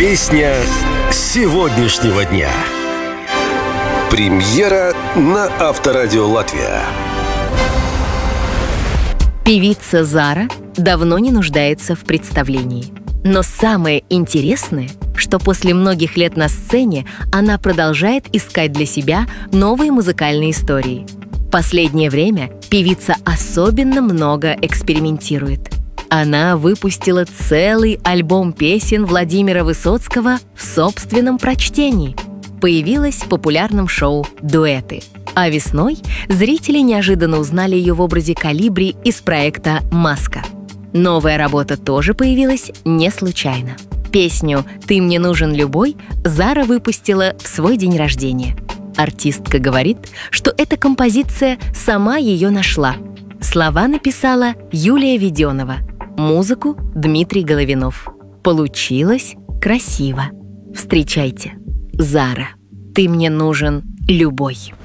Песня сегодняшнего дня. Премьера на Авторадио Латвия. Певица Зара давно не нуждается в представлении. Но самое интересное, что после многих лет на сцене она продолжает искать для себя новые музыкальные истории. В последнее время певица особенно много экспериментирует. Она выпустила целый альбом песен Владимира Высоцкого в собственном прочтении. Появилась в популярном шоу «Дуэты». А весной зрители неожиданно узнали ее в образе Колибри из проекта «Маска». Новая работа тоже появилась не случайно. Песню «Ты мне нужен любой» Зара выпустила в свой день рождения. Артистка говорит, что эта композиция сама ее нашла. Слова написала Юлия Веденова, музыку — Дмитрий Головинов. Получилось красиво. Встречайте, Зара. «Ты мне нужен любой».